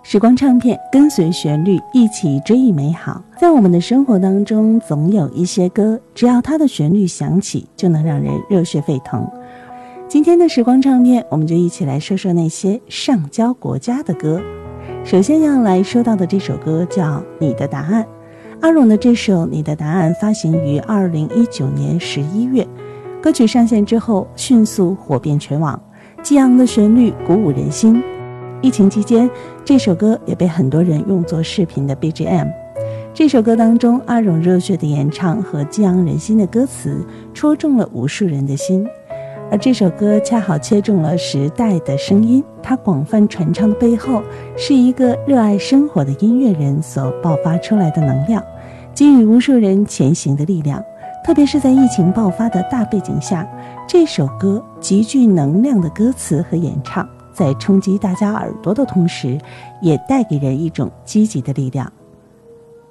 时光唱片，跟随旋律一起追忆美好。在我们的生活当中，总有一些歌，只要它的旋律响起，就能让人热血沸腾。今天的时光唱片，我们就一起来说说那些上交国家的歌。首先要来说到的这首歌叫《你的答案》。阿荣的这首《你的答案》发行于2019年11月，歌曲上线之后迅速火遍全网，激昂的旋律鼓舞人心。疫情期间，这首歌也被很多人用作视频的 BGM。 这首歌当中，阿荣热血的演唱和激昂人心的歌词戳中了无数人的心，而这首歌恰好切中了时代的声音，它广泛传唱的背后是一个热爱生活的音乐人所爆发出来的能量，给予无数人前行的力量。特别是在疫情爆发的大背景下，这首歌极具能量的歌词和演唱，在冲击大家耳朵的同时，也带给人一种积极的力量。